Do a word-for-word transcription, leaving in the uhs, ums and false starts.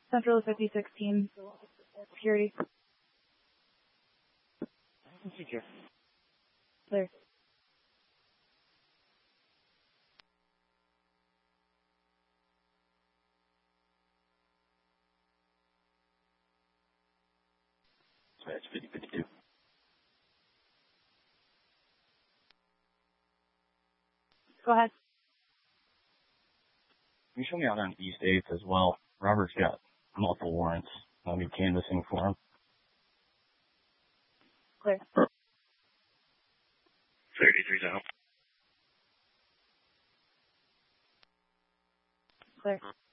Central fifty sixteen. Security. Secure. Clear. That's fifty fifty-two. Go ahead. Can you show me out on East eighth as well? Robert's got multiple warrants. I'll be canvassing for him. Clear. thirty-three down. Clear.